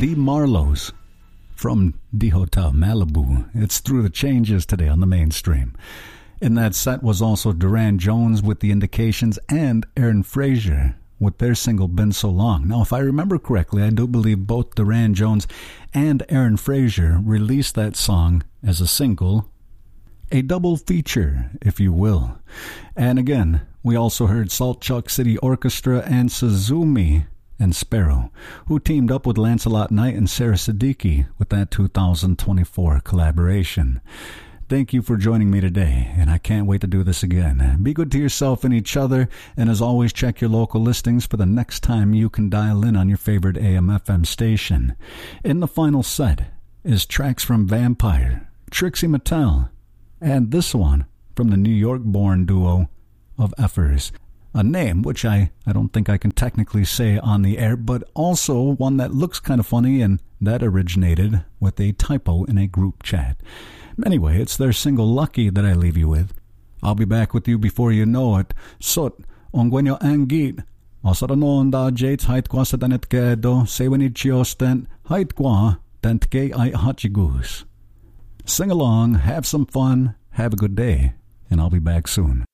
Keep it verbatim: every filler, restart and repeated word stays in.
The Marlows from the Hotel Malibu. It's Through the Changes today on the mainstream. In that set was also Duran Jones with The Indications and Aaron Frazier with their single Been So Long. Now, if I remember correctly, I do believe both Duran Jones and Aaron Frazier released that song as a single, a double feature, if you will. And again, we also heard Salt Chuck City Orchestra and Suzumi and Sparrow, who teamed up with Lancelot Knight and Sarah Siddiqui with that two thousand twenty-four collaboration. Thank you for joining me today, and I can't wait to do this again. Be good to yourself and each other, and as always, check your local listings for the next time you can dial in on your favorite A M F M station. In the final set is tracks from Vampire, Trixie Mattel, and this one from the New York-born duo of Effers. A name which I, I don't think I can technically say on the air, but also one that looks kind of funny, and that originated with a typo in a group chat. Anyway, it's their single Lucky that I leave you with. I'll be back with you before you know it. Sot, ongwenyo angit. Osaranon da jates hait kwa sa tanet kedo, sewenit chiostent, hait kwa, tent ke ay hachigus. Sing along, have some fun, have a good day, and I'll be back soon.